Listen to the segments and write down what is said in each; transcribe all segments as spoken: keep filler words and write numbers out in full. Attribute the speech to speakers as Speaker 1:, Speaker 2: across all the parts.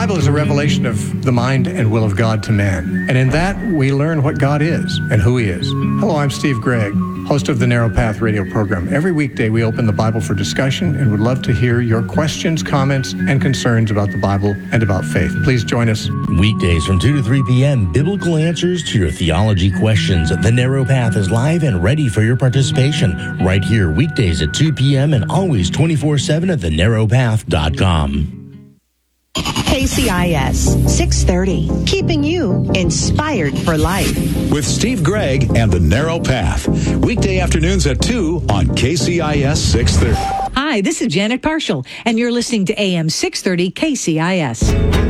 Speaker 1: Bible is a revelation of the mind and will of God to man. And in that, we learn what God is and who he is. Hello, I'm Steve Gregg, host of the Narrow Path radio program. Every weekday, we open the Bible for discussion and would love to hear your questions, comments, and concerns about the Bible and about faith. Please join us.
Speaker 2: Weekdays from two to three p.m., biblical answers to your theology questions. The Narrow Path is live and ready for your participation right here weekdays at two p.m. and always twenty-four seven at the narrow path dot com.
Speaker 3: K C I S six thirty, keeping you inspired for life.
Speaker 4: With Steve Gregg and the Narrow Path. Weekday afternoons at two on K C I S six thirty.
Speaker 5: Hi, this is Janet Parshall, and you're listening to A M six thirty K C I S.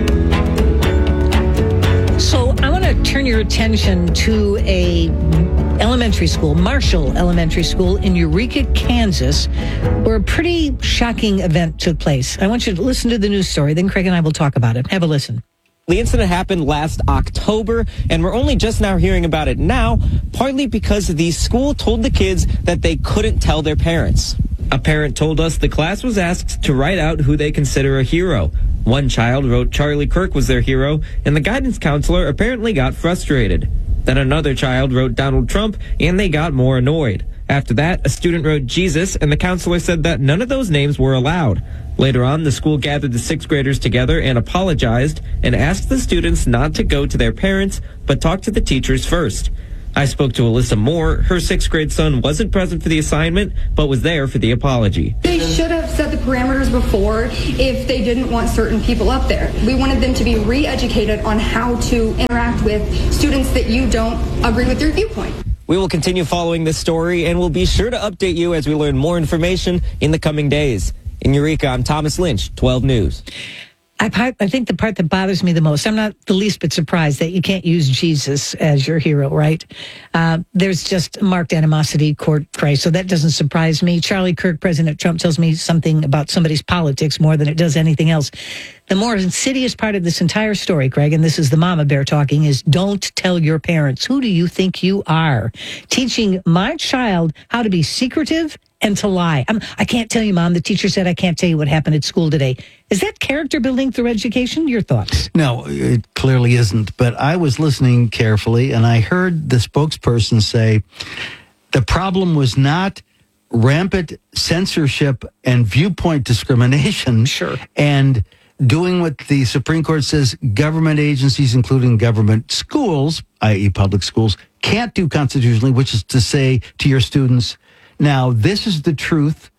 Speaker 5: So I want to turn your attention to a elementary school, Marshall Elementary School in Eureka, Kansas, where a pretty shocking event took place. I want you to listen to the news story, then Craig and I will talk about it. Have a listen.
Speaker 6: The incident happened last October, and we're only just now hearing about it now, partly because the school told the kids that they couldn't tell their parents. A parent told us the class was asked to write out who they consider a hero. One child wrote Charlie Kirk was their hero, and the guidance counselor apparently got frustrated. Then another child wrote Donald Trump, and they got more annoyed. After that, a student wrote Jesus, and the counselor said that none of those names were allowed. Later on, the school gathered the sixth graders together and apologized and asked the students not to go to their parents, but talk to the teachers first. I spoke to Alyssa Moore. Her sixth grade son wasn't present for the assignment, but was there for the apology.
Speaker 7: They should have set the parameters before if they didn't want certain people up there. We wanted them to be re-educated on how to interact with students that you don't agree with their viewpoint.
Speaker 6: We will continue following this story, and we'll be sure to update you as we learn more information in the coming days. In Eureka, I'm Thomas Lynch, twelve News.
Speaker 5: I, part, I think the part that bothers me the most, I'm not the least bit surprised that you can't use Jesus as your hero, right? Uh, there's just marked animosity toward Christ, so that doesn't surprise me. Charlie Kirk, President Trump, tells me something about somebody's politics more than it does anything else. The more insidious part of this entire story, Craig, and this is the mama bear talking, is don't tell your parents. Who do you think you are? Teaching my child how to be secretive and to lie. I'm, I can't tell you, Mom. The teacher said I can't tell you what happened at school today. Is that character building through education? Your thoughts?
Speaker 8: No, it clearly isn't. But I was listening carefully, and I heard the spokesperson say the problem was not rampant censorship and viewpoint discrimination.
Speaker 5: Sure.
Speaker 8: And doing what the Supreme Court says government agencies, including government schools, that is public schools, can't do constitutionally, which is to say to your students, now, this is the truth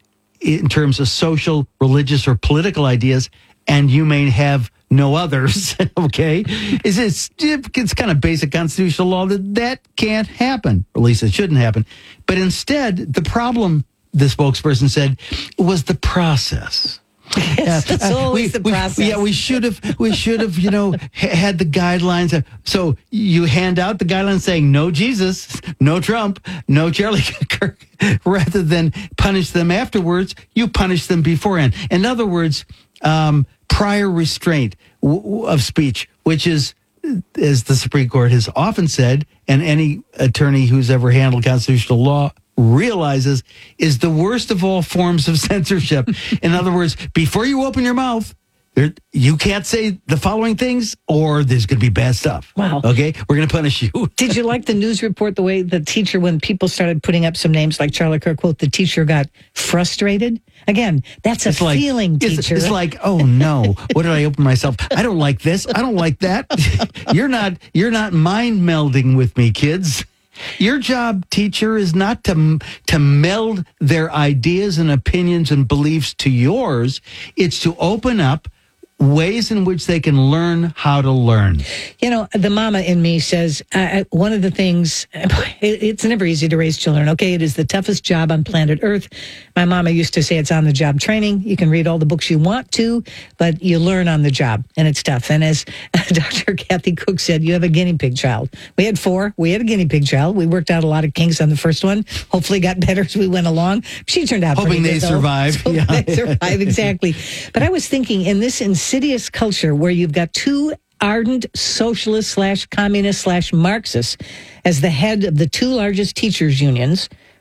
Speaker 8: in terms of social, religious, or political ideas, and you may have no others, okay? It's, it's, it's kind of basic constitutional law that that can't happen, or at least it shouldn't happen. But instead, the problem, the spokesperson said, was the process.
Speaker 5: Yes, that's
Speaker 8: uh,
Speaker 5: always
Speaker 8: we,
Speaker 5: the process.
Speaker 8: We, yeah, we should have, we should have, you know, ha- had the guidelines. So you hand out the guidelines saying no Jesus, no Trump, no Charlie Kirk, rather than punish them afterwards. You punish them beforehand. In other words, um, prior restraint w- w- of speech, which is, as the Supreme Court has often said, and any attorney who's ever handled constitutional law realizes, is the worst of all forms of censorship. In other words, before you open your mouth, there, you can't say the following things or there's going to be bad stuff.
Speaker 5: Wow.
Speaker 8: Okay? We're going to punish you.
Speaker 5: Did you like the news report, the way the teacher, when people started putting up some names like Charlie Kirk, quote, the teacher got frustrated? Again, that's a
Speaker 8: it's like,
Speaker 5: feeling,
Speaker 8: it's,
Speaker 5: teacher.
Speaker 8: It's like, oh no, what did I open myself? I don't like this. I don't like that. You're not, you're not mind melding with me, kids. Your job, teacher, is not to to meld their ideas and opinions and beliefs to yours. It's to open up ways in which they can learn how to learn.
Speaker 5: You know, the mama in me says, uh, one of the things, it, it's never easy to raise children, okay? It is the toughest job on planet Earth. My mama used to say it's on-the-job training. You can read all the books you want to, but you learn on the job, and it's tough. And as Doctor Kathy Cook said, you have a guinea pig child. We had four. We had a guinea pig child. We worked out a lot of kinks on the first one. Hopefully got better as we went along. She turned out
Speaker 8: Hoping
Speaker 5: pretty
Speaker 8: they
Speaker 5: good,
Speaker 8: survive.
Speaker 5: Hoping
Speaker 8: Yeah.
Speaker 5: they survive, exactly. But I was thinking, in this insidious culture where you've got two ardent socialist slash communist slash Marxists as the head of the two largest teachers unions,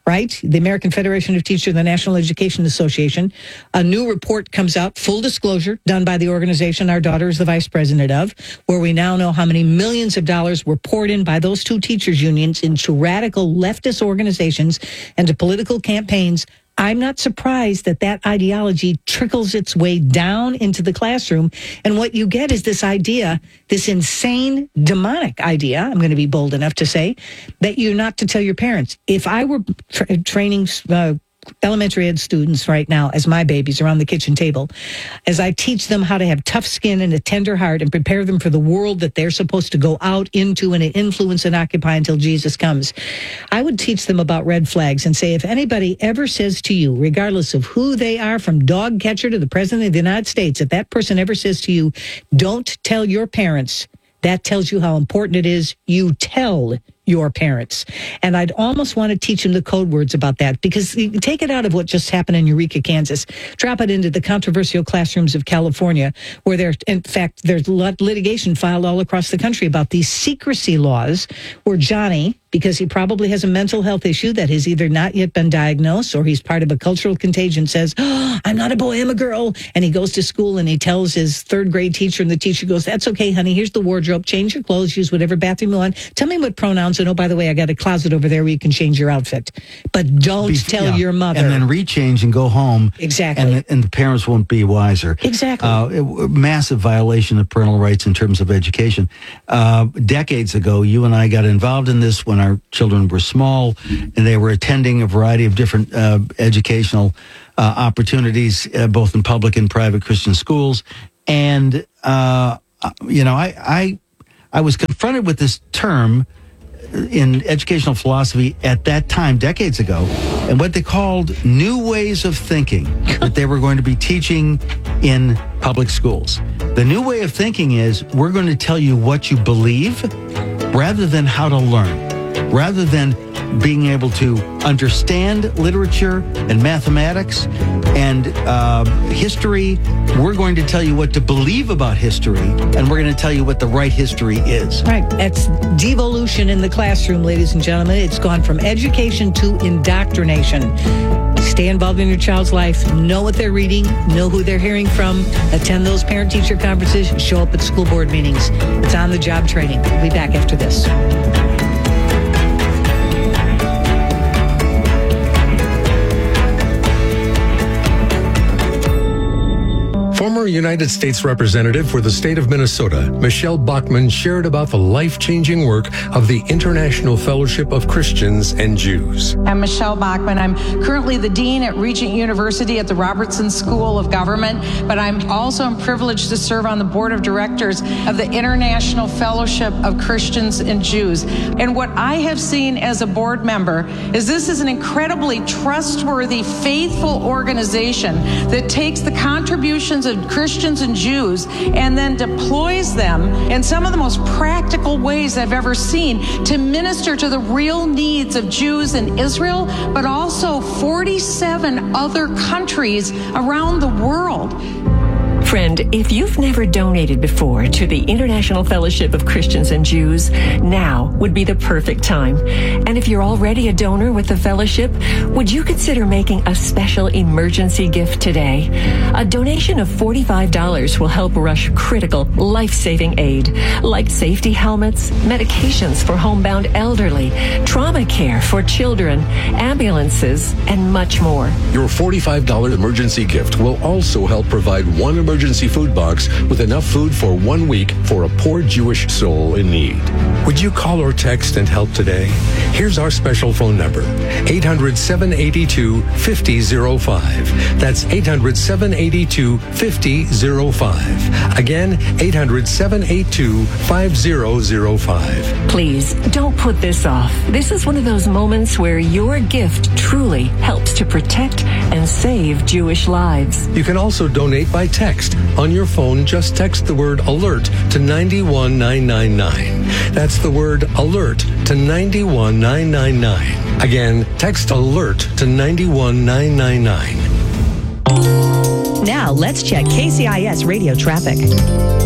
Speaker 5: right? The American Federation of Teachers, the National Education Association. A new report comes out, full disclosure, done by the organization our daughter is the vice president of, where we now know how many millions of dollars were poured in by those two teachers' unions into radical leftist organizations and to political campaigns. I'm not surprised that that ideology trickles its way down into the classroom. And what you get is this idea, this insane, demonic idea, I'm going to be bold enough to say, that you're not to tell your parents. If I were tra- training uh, elementary ed students right now as my babies around the kitchen table, as I teach them how to have tough skin and a tender heart and prepare them for the world that they're supposed to go out into and influence and occupy until Jesus comes, I would teach them about red flags and say, if anybody ever says to you, regardless of who they are, from dog catcher to the president of the United States, if that person ever says to you, don't tell your parents, that tells you how important it is you tell your parents. And I'd almost want to teach them the code words about that, because you take it out of what just happened in Eureka, Kansas, drop it into the controversial classrooms of California, where there, in fact, there's litigation filed all across the country about these secrecy laws, where Johnny, because he probably has a mental health issue that has either not yet been diagnosed or he's part of a cultural contagion, says, oh, I'm not a boy, I'm a girl. And he goes to school and he tells his third grade teacher, and the teacher goes, that's okay, honey, here's the wardrobe, change your clothes, use whatever bathroom you want. Tell me what pronouns, and oh, by the way, I got a closet over there where you can change your outfit. But don't
Speaker 8: Be,
Speaker 5: tell
Speaker 8: yeah.
Speaker 5: your mother.
Speaker 8: And then rechange and go home.
Speaker 5: Exactly.
Speaker 8: And the, and the parents won't be wiser.
Speaker 5: Exactly.
Speaker 8: Uh, it, massive violation of parental rights in terms of education. Uh, decades ago, you and I got involved in this when our children were small, and they were attending a variety of different uh, educational uh, opportunities, uh, both in public and private Christian schools. And, uh, you know, I, I, I was confronted with this term in educational philosophy at that time, decades ago, and what they called new ways of thinking that they were going to be teaching in public schools. The new way of thinking is, we're going to tell you what you believe rather than how to learn, rather than being able to understand literature and mathematics and uh, history. We're going to tell you what to believe about history, and we're going to tell you what the right history is.
Speaker 5: Right. That's devolution in the classroom, ladies and gentlemen. It's gone from education to indoctrination. Stay involved in your child's life. Know what they're reading. Know who they're hearing from. Attend those parent-teacher conferences. Show up at school board meetings. It's on-the-job training. We'll be back after this.
Speaker 9: Former United States Representative for the state of Minnesota, Michelle Bachmann, shared about the life-changing work of the International Fellowship of Christians and Jews.
Speaker 10: I'm Michelle Bachmann. I'm currently the dean at Regent University at the Robertson School of Government, but I'm also privileged to serve on the board of directors of the International Fellowship of Christians and Jews. And what I have seen as a board member is this is an incredibly trustworthy, faithful organization that takes the contributions of Christians and Jews and then deploys them in some of the most practical ways I've ever seen to minister to the real needs of Jews in Israel, but also forty-seven other countries around the world.
Speaker 11: Friend, if you've never donated before to the International Fellowship of Christians and Jews, now would be the perfect time. And if you're already a donor with the fellowship, would you consider making a special emergency gift today? A donation of forty-five dollars will help rush critical, life-saving aid, like safety helmets, medications for homebound elderly, trauma care for children, ambulances, and much more.
Speaker 12: Your forty-five dollars emergency gift will also help provide one emergency emergency food box with enough food for one week for a poor Jewish soul in need.
Speaker 9: Would you call or text and help today? Here's our special phone number, eight hundred, seven eight two, five zero five. That's eight hundred, seven eight two, five zero five. Again, eight hundred, seven eight two, five zero zero five.
Speaker 11: Please, don't put this off. This is one of those moments where your gift truly helps to protect and save Jewish lives.
Speaker 9: You can also donate by text. On your phone, just text the word ALERT to nine one nine nine nine. That's the word ALERT to nine one nine nine nine. Again, text ALERT to nine one nine nine nine.
Speaker 3: Now, let's check K C I S radio traffic.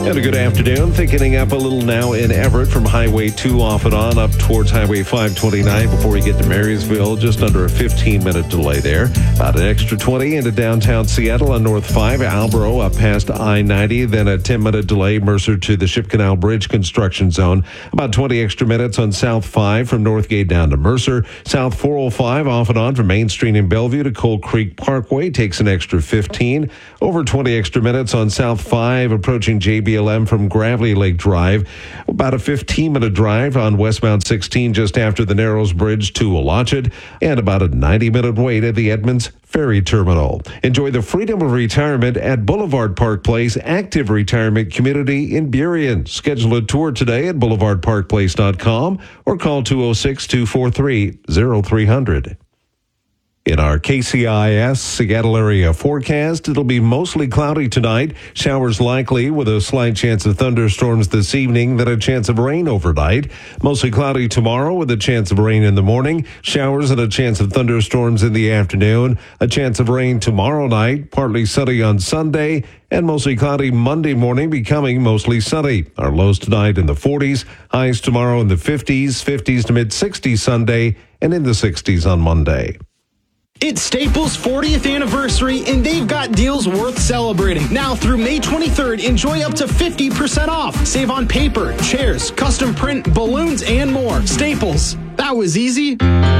Speaker 13: And a good afternoon. Thickening up a little now in Everett from Highway two off and on up towards Highway five twenty-nine before you get to Marysville. Just under a fifteen-minute delay there. About an extra twenty into downtown Seattle on North five. Albro up past I ninety. Then a ten-minute delay Mercer to the Ship Canal Bridge construction zone. About twenty extra minutes on South five from Northgate down to Mercer. South four oh five off and on from Main Street in Bellevue to Cold Creek Parkway takes an extra fifteen. Over twenty extra minutes on South five approaching J B L M from Gravely Lake Drive. About a fifteen-minute drive on westbound sixteen just after the Narrows Bridge to Alachit. And about a ninety-minute wait at the Edmonds Ferry Terminal. Enjoy the freedom of retirement at Boulevard Park Place Active Retirement Community in Burien. Schedule a tour today at boulevard park place dot com or call two oh six, two four three, oh three hundred. In our K C I S Seattle area forecast, it'll be mostly cloudy tonight. Showers likely with a slight chance of thunderstorms this evening, then a chance of rain overnight. Mostly cloudy tomorrow with a chance of rain in the morning. Showers and a chance of thunderstorms in the afternoon. A chance of rain tomorrow night. Partly sunny on Sunday. And mostly cloudy Monday morning, becoming mostly sunny. Our lows tonight in the forties. Highs tomorrow in the fifties. fifties to mid-sixties Sunday. And in the sixties on Monday.
Speaker 14: It's Staples' fortieth anniversary, and they've got deals worth celebrating. Now through May twenty-third, enjoy up to fifty percent off. Save on paper, chairs, custom print, balloons, and more. Staples. That was easy.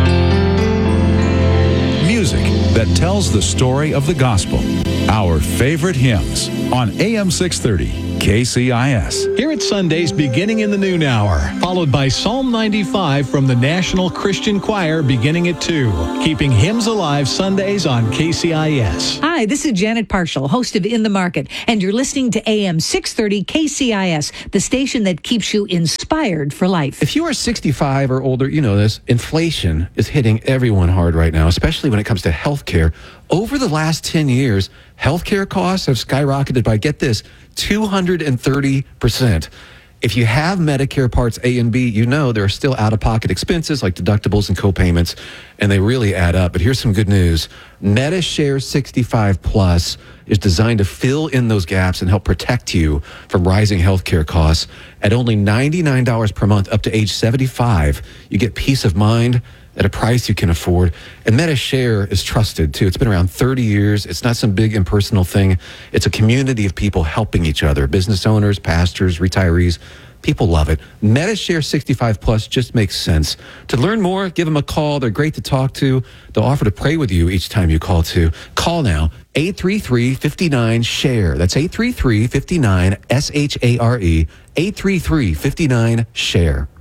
Speaker 4: Music that tells the story of the gospel. Our favorite hymns on A M six thirty. K C I S.
Speaker 15: Here at Sundays beginning in the noon hour, followed by Psalm ninety-five from the National Christian Choir beginning at two. Keeping hymns alive Sundays on K C I S.
Speaker 5: Hi, this is Janet Parshall, host of In the Market, and you're listening to A M six thirty K C I S, the station that keeps you inspired for life.
Speaker 16: If you are sixty-five or older, you know this, inflation is hitting everyone hard right now, especially when it comes to health care. Over the last ten years, healthcare costs have skyrocketed by, get this, two hundred thirty percent. If you have Medicare Parts A and B, you know there are still out-of-pocket expenses like deductibles and co-payments, and they really add up. But here's some good news. MediShare sixty-five Plus is designed to fill in those gaps and help protect you from rising healthcare costs. At only ninety-nine dollars per month up to age seventy-five, you get peace of mind at a price you can afford. And MediShare is trusted, too. It's been around thirty years. It's not some big impersonal thing. It's a community of people helping each other. Business owners, pastors, retirees. People love it. MediShare sixty-five Plus just makes sense. To learn more, give them a call. They're great to talk to. They'll offer to pray with you each time you call, too. Call now, eight three three, five nine, S H A R E. That's eight three three, five nine, S H A R E. eight three three, five nine, S H A R E.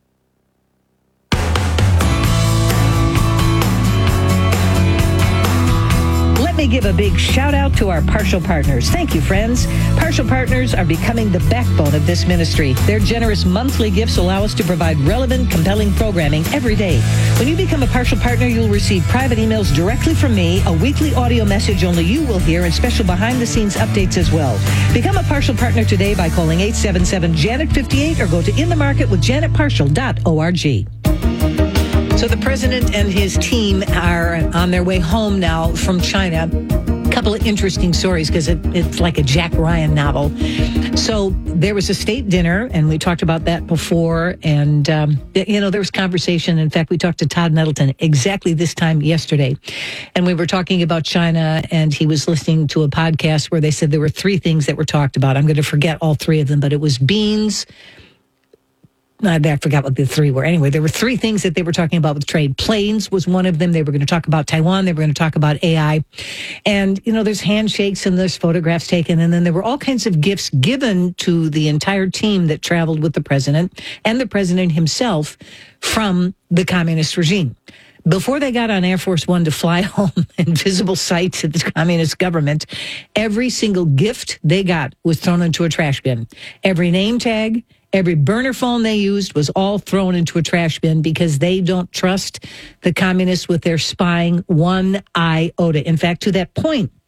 Speaker 5: Let me give a big shout out to our Partial Partners. Thank you, friends. Partial Partners are becoming the backbone of this ministry. Their generous monthly gifts allow us to provide relevant, compelling programming every day. When you become a Partial Partner, you'll receive private emails directly from me, a weekly audio message only you will hear, and special behind-the-scenes updates as well. Become a Partial Partner today by calling eight seven seven, J A N E T fifty-eight or go to in the market with janet partial dot org. So the president and his team are on their way home now from China. A couple of interesting stories because it, it's like a Jack Ryan novel. So there was a state dinner, and we talked about that before. And, um, you know, there was conversation. In fact, we talked to Todd Nettleton exactly this time yesterday. And we were talking about China, and he was listening to a podcast where they said there were three things that were talked about. I'm going to forget all three of them, but it was beans. I forgot what the three were. Anyway, there were three things that they were talking about with trade. Planes was one of them. They were going to talk about Taiwan. They were going to talk about A I. And, you know, there's handshakes and there's photographs taken. And then there were all kinds of gifts given to the entire team that traveled with the president and the president himself from the communist regime. Before they got on Air Force One to fly home in visible sights of the communist government, every single gift they got was thrown into a trash bin. Every name tag, every burner phone they used was all thrown into a trash bin because they don't trust the communists with their spying one iota. In fact, to that point,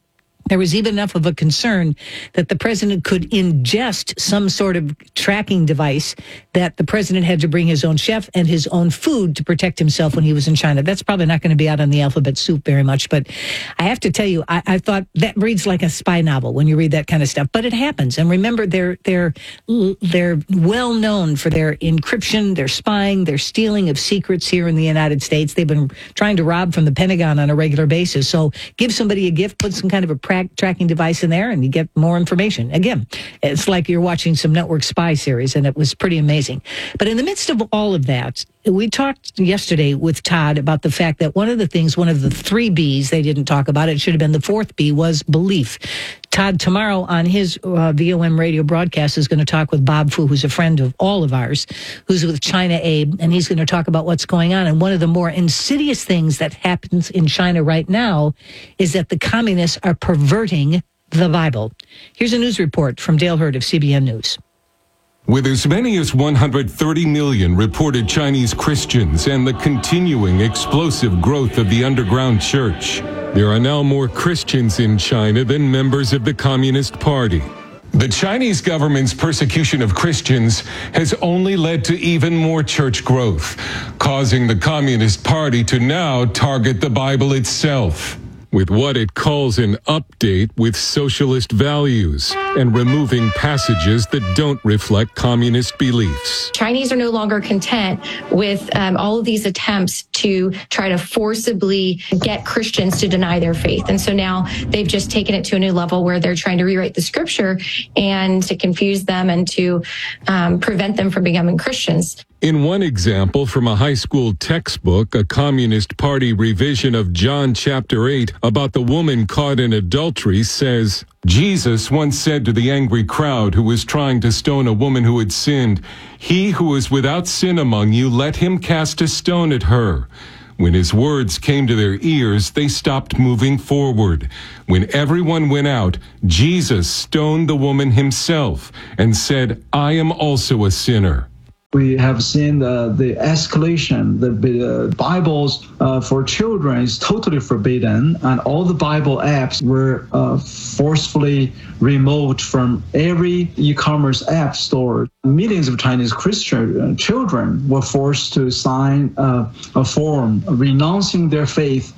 Speaker 5: There was even enough of a concern that the president could ingest some sort of tracking device that the president had to bring his own chef and his own food to protect himself when he was in China. That's probably not going to be out on the alphabet soup very much, but I have to tell you, I, I thought that reads like a spy novel when you read that kind of stuff, but it happens. And remember, they're, they're, they're well known for their encryption, their spying, their stealing of secrets here in the United States. They've been trying to rob from the Pentagon on a regular basis. So give somebody a gift, put some kind of a tracking device in there, and you get more information. Again, it's like you're watching some network spy series, and it was pretty amazing. But in the midst of all of that, we talked yesterday with Todd about the fact that one of the things, one of the three B's they didn't talk about, it should have been the fourth B, was belief. Todd, tomorrow on his uh, V O M radio broadcast, is going to talk with Bob Fu, who's a friend of all of ours, who's with China Aid, and he's going to talk about what's going on. And one of the more insidious things that happens in China right now is that the communists are perverting the Bible. Here's a news report from Dale Hurd of C B N News.
Speaker 17: With as many as one hundred thirty million reported Chinese Christians and the continuing explosive growth of the underground church, there are now more Christians in China than members of the Communist Party. The Chinese government's persecution of Christians has only led to even more church growth, causing the Communist Party to now target the Bible itself with what it calls an update with socialist values and removing passages that don't reflect communist beliefs.
Speaker 18: Chinese are no longer content with um, all of these attempts to try to forcibly get Christians to deny their faith. And so now they've just taken it to a new level where they're trying to rewrite the scripture and to confuse them and to um, prevent them from becoming Christians.
Speaker 17: In one example from a high school textbook, a Communist Party revision of John chapter eight about the woman caught in adultery says, Jesus once said to the angry crowd who was trying to stone a woman who had sinned, "He who is without sin among you, let him cast a stone at her." When his words came to their ears, they stopped moving forward. When everyone went out, Jesus stoned the woman himself and said, "I am also a sinner."
Speaker 19: We have seen the, the escalation. The, the Bibles uh, for children is totally forbidden, and all the Bible apps were uh, forcefully removed from every e-commerce app store. Millions of Chinese Christian children were forced to sign uh, a form renouncing their faith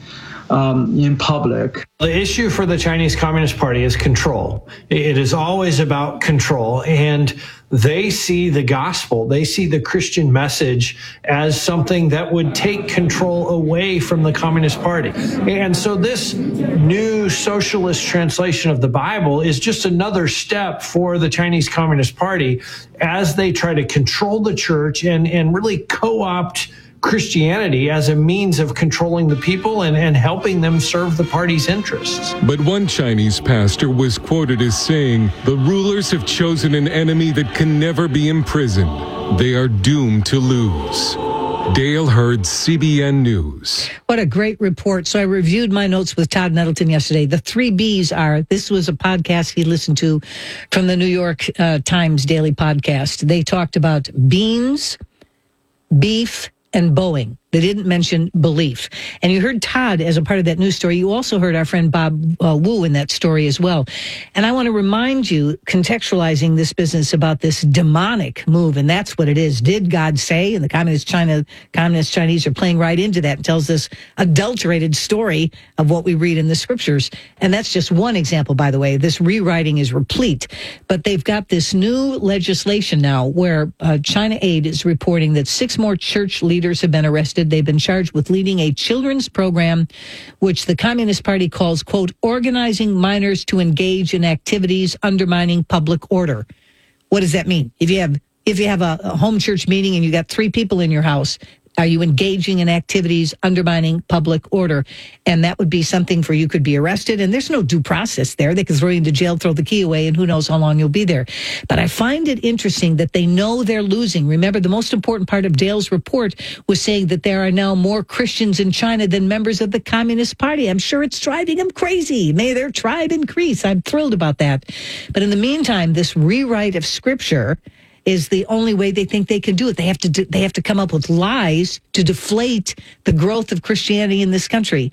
Speaker 19: Um, in public.
Speaker 20: The issue for the Chinese Communist Party is control. It is always about control, and they see the gospel, they see the Christian message as something that would take control away from the Communist Party. And so this new socialist translation of the Bible is just another step for the Chinese Communist Party as they try to control the church and, and really co-opt Christianity as a means of controlling the people and, and helping them serve the party's interests.
Speaker 17: But one Chinese pastor was quoted as saying, "The rulers have chosen an enemy that can never be imprisoned. They are doomed to lose." Dale Hurd, C B N News.
Speaker 5: What a great report. So I reviewed my notes with Todd Nettleton yesterday. The three B's are, this was a podcast he listened to from the New York uh, Times Daily Podcast. They talked about beans, beef, and Boeing. They didn't mention belief. And you heard Todd as a part of that news story. You also heard our friend Bob uh, Wu in that story as well. And I want to remind you, contextualizing this business about this demonic move, and that's what it is. Did God say? And the communist China, communist Chinese are playing right into that and tells this adulterated story of what we read in the scriptures. And that's just one example, by the way. This rewriting is replete. But they've got this new legislation now where uh, China Aid is reporting that six more church leaders have been arrested. They've been charged with leading a children's program, which the Communist Party calls, quote, organizing minors to engage in activities undermining public order. What does that mean? If you have if you have a, a home church meeting and you got three people in your house, are you engaging in activities undermining public order? And that would be something for you could be arrested. And there's no due process there. They could throw you into jail, throw the key away, and who knows how long you'll be there. But I find it interesting that they know they're losing. Remember, the most important part of Dale's report was saying that there are now more Christians in China than members of the Communist Party. I'm sure it's driving them crazy. May their tribe increase. I'm thrilled about that. But in the meantime, this rewrite of Scripture is the only way they think they can do it. They have to do, they have to come up with lies to deflate the growth of Christianity in this country.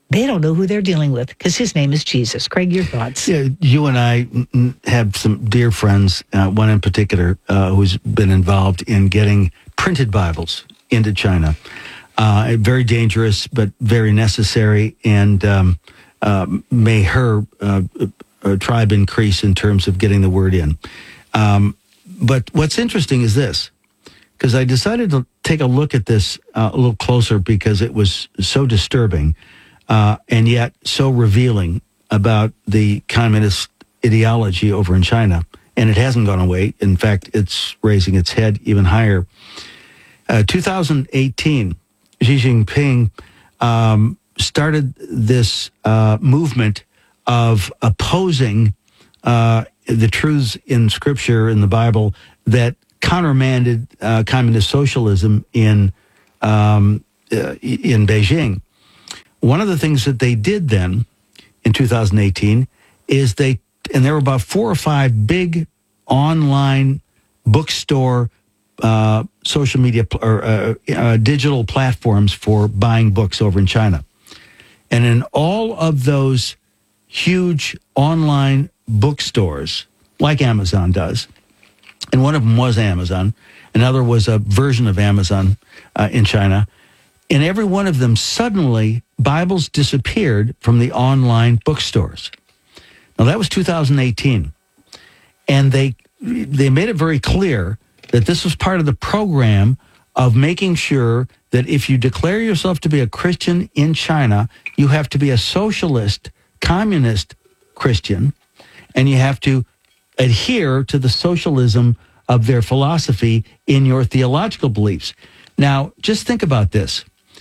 Speaker 5: they don't know who they're dealing with because his name is Jesus. Craig, your thoughts?
Speaker 8: Yeah, you and I have some dear friends, uh, one in particular, uh, who's been involved in getting printed Bibles into China. Uh, very dangerous, but very necessary, and um, uh, may her uh, uh, tribe increase in terms of getting the word in. Um, but what's interesting is this, because I decided to take a look at this uh, a little closer because it was so disturbing. Uh, and yet so revealing about the communist ideology over in China. And it hasn't gone away. In fact, it's raising its head even higher. Uh, two thousand eighteen, Xi Jinping um, started this uh, movement of opposing uh, the truths in Scripture, in the Bible, that countermanded uh, communist socialism in um, uh, in Beijing. One of the things that they did then in two thousand eighteen is they, and there were about four or five big online bookstore, uh, social media, or uh, uh, digital platforms for buying books over in China. And in all of those huge online bookstores, like Amazon does, and one of them was Amazon, another was a version of Amazon uh, in China, in every one of them, suddenly, Bibles disappeared from the online bookstores. Now, that was two thousand eighteen. And they they made it very clear that this was part of the program of making sure that if you declare yourself to be a Christian in China, you have to be a socialist, communist Christian, and you have to adhere to the socialism of their philosophy in your theological beliefs. Now, just think about this.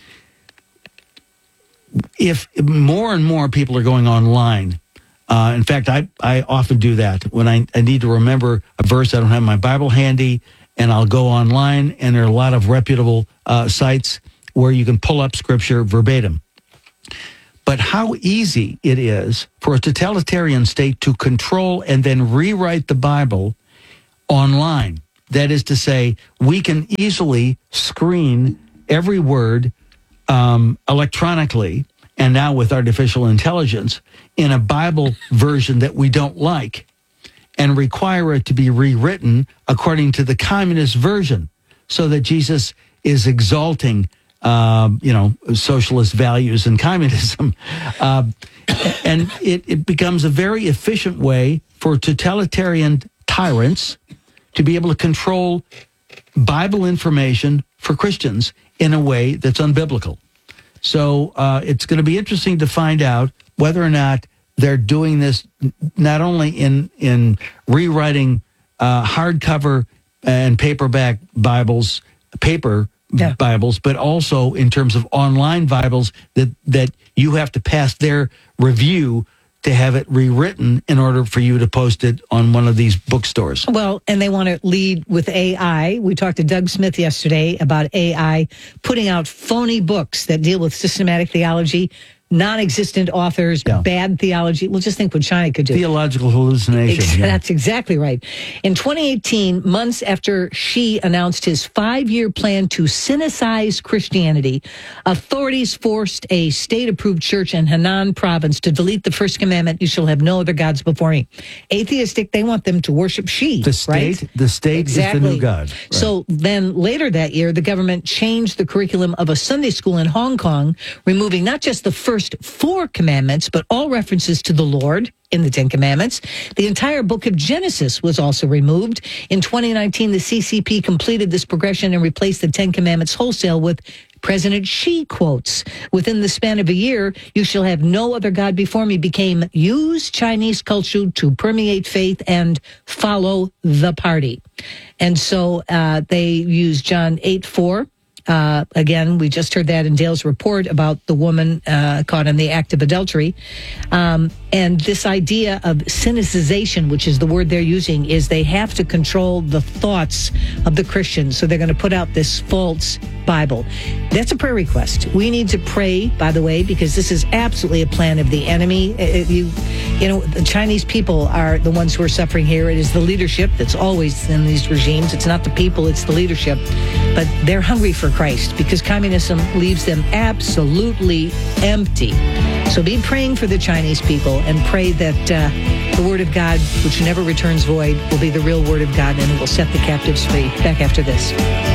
Speaker 8: If more and more people are going online, uh, in fact, I, I often do that when I, I need to remember a verse. I don't have my Bible handy, and I'll go online, and there are a lot of reputable uh, sites where you can pull up Scripture verbatim. But how easy it is for a totalitarian state to control and then rewrite the Bible online. That is to say, we can easily screen every word Um, electronically, and now with artificial intelligence, in a Bible version that we don't like, and require it to be rewritten according to the communist version, so that Jesus is exalting, um, you know, socialist values and communism. Uh, and it, it becomes a very efficient way for totalitarian tyrants to be able to control Bible information for Christians in a way that's unbiblical. So uh, it's going to be interesting to find out whether or not they're doing this not only in in rewriting uh, hardcover and paperback Bibles, paper yeah. Bibles, but also in terms of online Bibles that, that you have to pass their review to have it rewritten in order for you to post it on one of these bookstores.
Speaker 5: Well, and they want to lead with A I. We talked to Doug Smith yesterday about A I putting out phony books that deal with systematic theology, non-existent authors, yeah. bad theology. Well, just think what China could do.
Speaker 8: Theological hallucination.
Speaker 5: Ex-
Speaker 8: yeah.
Speaker 5: That's exactly right. In twenty eighteen, months after Xi announced his five-year plan to sinicize Christianity, authorities forced a state-approved church in Henan province to delete the first commandment, you shall have no other gods before me. Atheistic, they want them to worship Xi,
Speaker 8: The state,
Speaker 5: right?
Speaker 8: the state
Speaker 5: exactly.
Speaker 8: is the new God. Right.
Speaker 5: So then later that year, the government changed the curriculum of a Sunday school in Hong Kong, removing not just the first four commandments, but all references to the Lord in the Ten Commandments. The entire book of Genesis was also removed. In twenty nineteen, the C C P completed this progression and replaced the Ten Commandments wholesale with President Xi quotes. Within the span of a year, you shall have no other God before me became use Chinese culture to permeate faith and follow the party. And so uh, they use John eight four. Uh, again, we just heard that in Dale's report about the woman uh, caught in the act of adultery. Um, And this idea of Sinicization, which is the word they're using, is they have to control the thoughts of the Christians. So they're going to put out this false Bible. That's a prayer request. We need to pray, by the way, because this is absolutely a plan of the enemy. It, you, you know, the Chinese people are the ones who are suffering here. It is the leadership that's always in these regimes. It's not the people, it's the leadership. But they're hungry for Christ because communism leaves them absolutely empty. So be praying for the Chinese people and pray that uh, the word of God, which never returns void, will be the real word of God and it will set the captives free. Back after this.